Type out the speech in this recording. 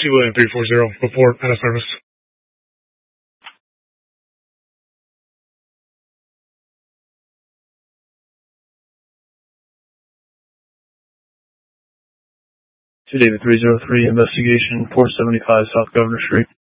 T. William 340, report out of service. To David 303, investigation 475 South Governor Street.